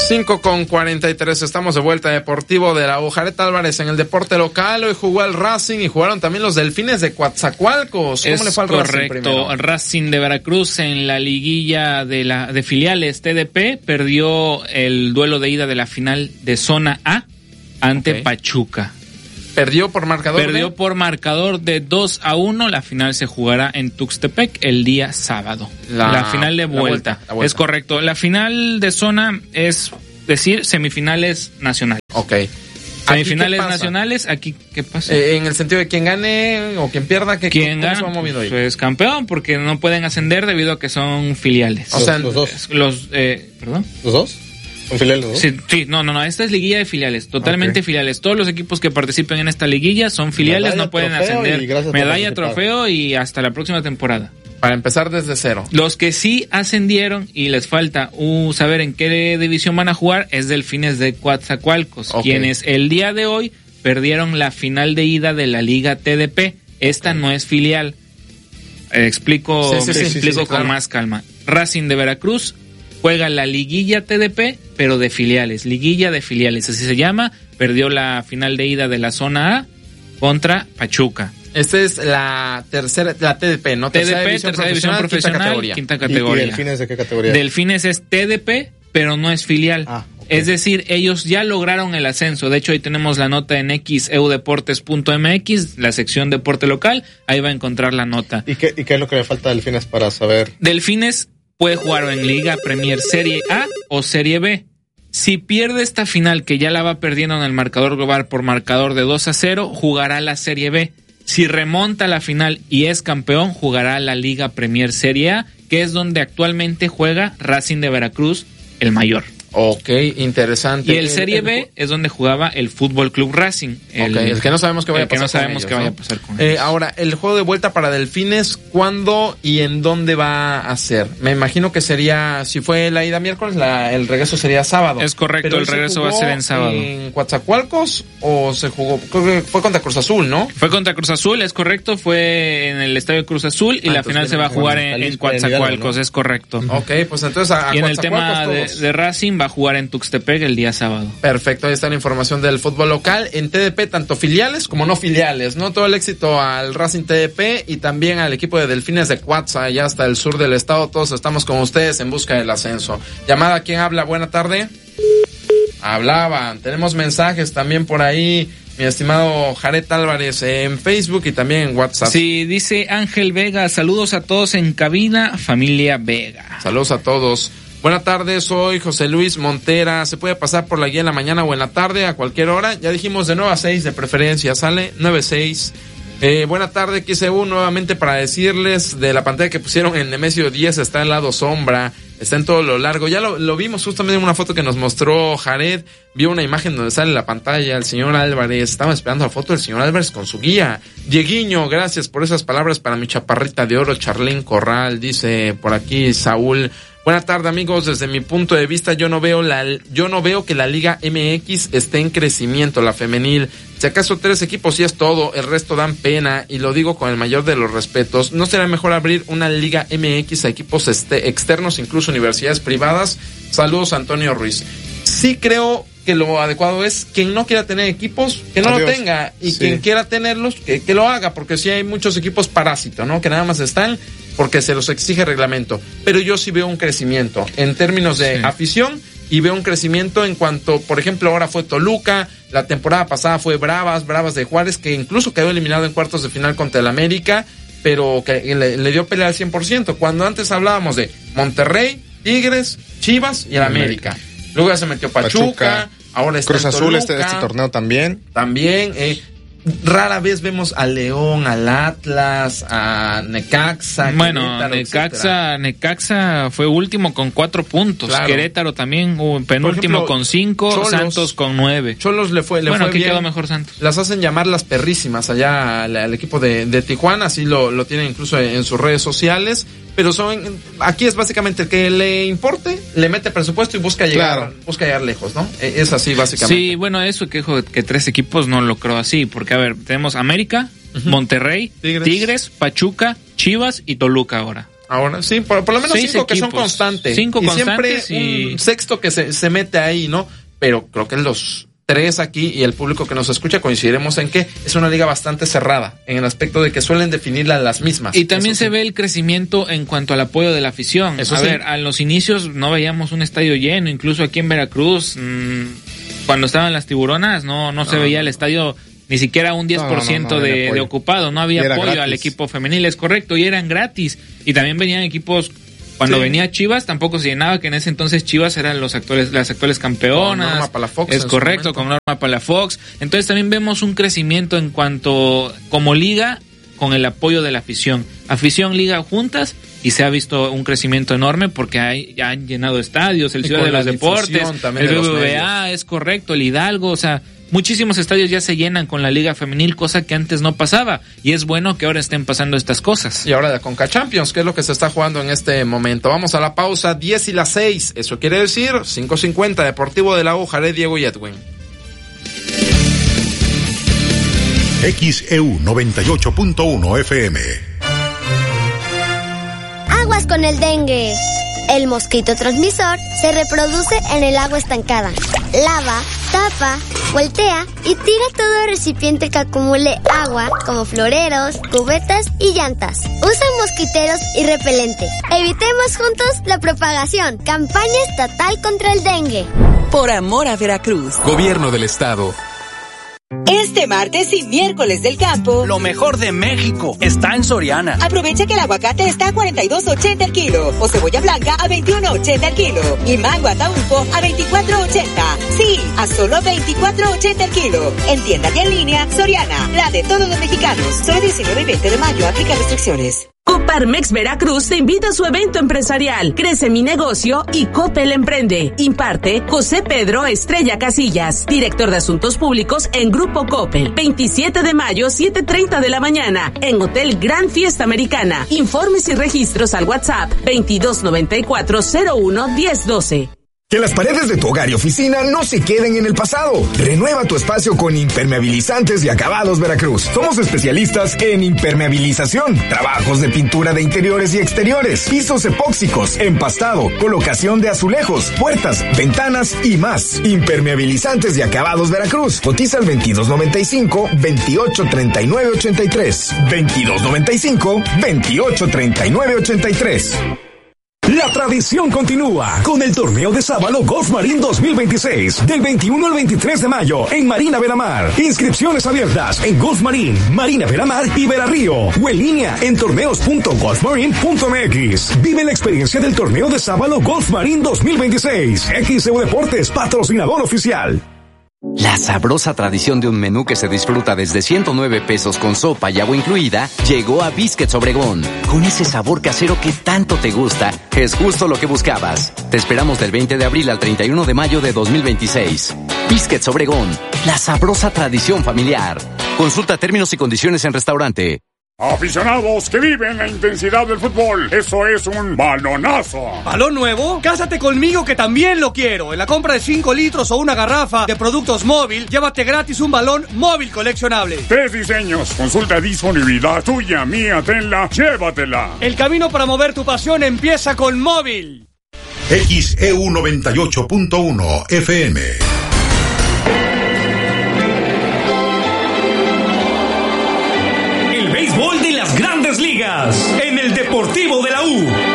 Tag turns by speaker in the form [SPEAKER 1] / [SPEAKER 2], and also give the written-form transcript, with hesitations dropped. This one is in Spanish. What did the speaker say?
[SPEAKER 1] 5:43, estamos de vuelta. Deportivo de la U. Jared Álvarez en el deporte local. Hoy jugó el Racing y jugaron también los Delfines de Coatzacoalcos. ¿Cómo le fue al Racing primero?
[SPEAKER 2] Correcto, Racing de Veracruz en la liguilla de filiales TDP perdió el duelo de ida de la final de zona A ante Pachuca.
[SPEAKER 1] ¿Perdió por marcador?
[SPEAKER 2] Perdió por marcador de 2-1. La final se jugará en Tuxtepec el día sábado. La final de vuelta. La vuelta. Es correcto. La final de zona es decir, semifinales nacionales.
[SPEAKER 1] Ok.
[SPEAKER 2] Semifinales nacionales, aquí, ¿qué pasa?
[SPEAKER 1] En el sentido de quien gane o quien pierda,
[SPEAKER 2] ¿quién
[SPEAKER 1] gana?
[SPEAKER 2] ¿Cómo se ha movido ahí? Pues campeón, porque no pueden ascender debido a que son filiales.
[SPEAKER 3] O sea, los dos.
[SPEAKER 2] ¿Perdón?
[SPEAKER 3] ¿Los dos? ¿Son filiales los dos?
[SPEAKER 2] Sí, no, esta es liguilla de filiales, totalmente filiales. Todos los equipos que participen en esta liguilla son filiales, medalla, no pueden ascender. Medalla, trofeo y hasta la próxima temporada.
[SPEAKER 1] Para empezar desde cero.
[SPEAKER 2] Los que sí ascendieron y les falta saber en qué división van a jugar es Delfines de Coatzacoalcos, quienes el día de hoy perdieron la final de ida de la Liga TDP. Esta no es filial. Explico con claro. Más calma. Racing de Veracruz juega la liguilla TDP, pero de filiales. Liguilla de filiales, así se llama. Perdió la final de ida de la zona A contra Pachuca.
[SPEAKER 1] Esta es la TDP, ¿no?
[SPEAKER 2] TDP, tercera división profesional, quinta categoría.
[SPEAKER 3] ¿Y Delfines de qué categoría?
[SPEAKER 2] Delfines es TDP, pero no es filial. Es decir, ellos ya lograron el ascenso. De hecho, ahí tenemos la nota en xeudeportes.mx, la sección deporte local. Ahí va a encontrar la nota.
[SPEAKER 3] ¿Y qué es lo que le falta a Delfines para saber?
[SPEAKER 2] Delfines puede jugar en Liga Premier Serie A o Serie B. Si pierde esta final, que ya la va perdiendo en el marcador global por marcador de 2-0, jugará la Serie B. Si remonta la final y es campeón, jugará la Liga Premier Serie A, que es donde actualmente juega Racing de Veracruz, el mayor.
[SPEAKER 1] Ok, interesante.
[SPEAKER 2] Y el Serie B es donde jugaba el Fútbol Club Racing.
[SPEAKER 1] El que no sabemos qué vaya a pasar con ellos. Ahora, el juego de vuelta para Delfines, ¿cuándo y en dónde va a ser? Me imagino que sería, si fue la ida miércoles, el regreso sería sábado.
[SPEAKER 2] Es correcto, el regreso va a ser en sábado.
[SPEAKER 1] ¿En Coatzacoalcos o se jugó? Creo que fue contra Cruz Azul, ¿no?
[SPEAKER 2] Fue contra Cruz Azul, es correcto, fue en el estadio Cruz Azul y la final se va a jugar en Coatzacoalcos, ¿no? Es correcto.
[SPEAKER 1] Ok, pues entonces
[SPEAKER 2] y en el tema de Racing va a jugar en Tuxtepec el día sábado.
[SPEAKER 1] Perfecto, ahí está la información del fútbol local. En TDP, tanto filiales como no filiales, ¿no? Todo el éxito al Racing TDP y también al equipo de Delfines de Coatza, allá hasta el sur del estado. Todos estamos con ustedes en busca del ascenso. Llamada, ¿quién habla? Buena tarde. Hablaban. Tenemos mensajes también por ahí, mi estimado Jared Álvarez, en Facebook y también en WhatsApp.
[SPEAKER 2] Sí, dice Ángel Vega, saludos a todos en cabina, familia Vega.
[SPEAKER 1] Saludos a todas. Buenas tardes, soy José Luis Montera. ¿Se puede pasar por la guía en la mañana o en la tarde a cualquier hora? Ya dijimos de 9 a 6 de preferencia, ¿sale? 9 a 6. Buena tarde, XEU, nuevamente para decirles de la pantalla que pusieron en Nemesio 10, está el lado sombra, está en todo lo largo. Ya lo vimos justamente en una foto que nos mostró Jared. Vio una imagen donde sale la pantalla el señor Álvarez. Estamos esperando la foto del señor Álvarez con su guía. Dieguiño, gracias por esas palabras para mi chaparrita de oro, Charlene Corral, dice por aquí Saúl. Buenas tardes, amigos. Desde mi punto de vista, yo no veo que la Liga MX esté en crecimiento, la femenil. Si acaso 3 equipos sí es todo, el resto dan pena, y lo digo con el mayor de los respetos. ¿No será mejor abrir una Liga MX a equipos externos, incluso universidades privadas? Saludos, Antonio Ruiz. Sí creo que lo adecuado es quien no quiera tener equipos, que no lo tenga, y quien quiera tenerlos, que lo haga, porque sí hay muchos equipos parásitos, ¿no? Que nada más están porque se los exige reglamento. Pero yo sí veo un crecimiento en términos de afición, y veo un crecimiento en cuanto, por ejemplo, ahora fue Toluca, la temporada pasada fue Bravas de Juárez, que incluso quedó eliminado en cuartos de final contra el América, pero que le dio pelea al 100%, cuando antes hablábamos de Monterrey, Tigres, Chivas y el América. Luego ya se metió Pachuca, ahora está
[SPEAKER 3] Cruz Azul este torneo también.
[SPEAKER 1] Rara vez vemos a León, al Atlas, a Necaxa.
[SPEAKER 2] Bueno,
[SPEAKER 1] Querétaro,
[SPEAKER 2] Necaxa fue último con 4 puntos. Claro. Querétaro también penúltimo, ejemplo, con 5. Cholos, Santos con 9.
[SPEAKER 1] Cholos le fue
[SPEAKER 2] aquí
[SPEAKER 1] bien.
[SPEAKER 2] Quedó mejor Santos.
[SPEAKER 1] Las hacen llamar las perrísimas allá al equipo de Tijuana, así lo tienen incluso en sus redes sociales. Pero aquí es básicamente el que le importe, le mete presupuesto y busca llegar lejos, ¿no? Es así básicamente.
[SPEAKER 2] Sí, bueno, eso que 3 equipos no lo creo así, porque a ver, tenemos América, Monterrey, Tigres, Pachuca, Chivas y Toluca ahora.
[SPEAKER 1] Ahora sí, por lo menos 5 equipos que son constantes.
[SPEAKER 2] 5
[SPEAKER 1] constantes siempre un sexto que se mete ahí, ¿no? Pero creo que los 3 aquí y el público que nos escucha coincidiremos en que es una liga bastante cerrada en el aspecto de que suelen definirla las mismas.
[SPEAKER 2] Y también se ve el crecimiento en cuanto al apoyo de la afición. A ver, a los inicios no veíamos un estadio lleno, incluso aquí en Veracruz, cuando estaban las Tiburonas, no se veía el estadio ni siquiera un 10% de ocupado, no había apoyo gratis al equipo femenil, es correcto, y eran gratis. Y también venían equipos. Cuando venía Chivas tampoco se llenaba, que en ese entonces Chivas eran las actuales campeonas. Con Norma Palafox. Es correcto, con Norma Palafox. Entonces también vemos un crecimiento en cuanto como liga con el apoyo de la afición. Afición, liga juntas, y se ha visto un crecimiento enorme porque ya han llenado estadios, el Ciudad de los Deportes, el BBVA, es correcto, el Hidalgo, o sea, muchísimos estadios ya se llenan con la liga femenil, cosa que antes no pasaba, y es bueno que ahora estén pasando estas cosas.
[SPEAKER 1] Y ahora de Conca Champions, que es lo que se está jugando en este momento. Vamos a la pausa, 10:06, eso quiere decir 5:50, Deportivo de la U, Jared, Diego y Edwin.
[SPEAKER 4] XEU 98.1 FM.
[SPEAKER 5] Aguas con el dengue. El mosquito transmisor se reproduce en el agua estancada. Lava, tapa, voltea y tira todo recipiente que acumule agua, como floreros, cubetas y llantas. Usa mosquiteros y repelente. Evitemos juntos la propagación. Campaña estatal contra el dengue.
[SPEAKER 6] Por amor a Veracruz.
[SPEAKER 7] Gobierno del Estado.
[SPEAKER 6] Este martes y miércoles del campo,
[SPEAKER 8] lo mejor de México está en Soriana.
[SPEAKER 6] Aprovecha que el aguacate está a $42.80 el kilo, o cebolla blanca a $21.80 el kilo, y mango ataulfo a $24.80. Sí, a solo $24.80 el kilo. En tienda y en línea, Soriana, la de todos los mexicanos. Solo 19 y 20 de mayo, aplica restricciones.
[SPEAKER 9] Coparmex Veracruz te invita a su evento empresarial Crece mi negocio y Coppel Emprende. Imparte José Pedro Estrella Casillas, director de Asuntos Públicos en Grupo Coppel. 27 de mayo, 7:30 de la mañana, en Hotel Gran Fiesta Americana. Informes y registros al WhatsApp 2294-01-1012.
[SPEAKER 10] Que las paredes de tu hogar y oficina no se queden en el pasado. Renueva tu espacio con Impermeabilizantes y Acabados Veracruz. Somos especialistas en impermeabilización, trabajos de pintura de interiores y exteriores, pisos epóxicos, empastado, colocación de azulejos, puertas, ventanas y más. Impermeabilizantes y Acabados Veracruz. Cotiza al 2295-283983. 2295-283983.
[SPEAKER 11] La tradición continúa con el torneo de Sábalo Golf Marine 2026 del 21 al 23 de mayo en Marina Veramar. Inscripciones abiertas en Golf Marine, Marina Veramar y Verarrío o en línea en torneos.golfmarine.mx. Vive la experiencia del torneo de Sábalo Golf Marine 2026. XEU Deportes, patrocinador oficial.
[SPEAKER 12] La sabrosa tradición de un menú que se disfruta desde 109 pesos con sopa y agua incluida llegó a Biscuits Obregón. Con ese sabor casero que tanto te gusta, es justo lo que buscabas. Te esperamos del 20 de abril al 31 de mayo de 2026. Biscuits Obregón, la sabrosa tradición familiar. Consulta términos y condiciones en restaurante.
[SPEAKER 13] Aficionados que viven la intensidad del fútbol, eso es un balonazo.
[SPEAKER 14] ¿Balón nuevo? Cásate conmigo que también lo quiero. En la compra de 5 litros o una garrafa de productos móvil, llévate gratis un balón móvil coleccionable.
[SPEAKER 13] 3 diseños, consulta disponibilidad, tuya, mía, tenla, llévatela.
[SPEAKER 14] El camino para mover tu pasión empieza con móvil.
[SPEAKER 4] XEU 98.1 FM.
[SPEAKER 11] Grandes ligas en el Deportivo de la U.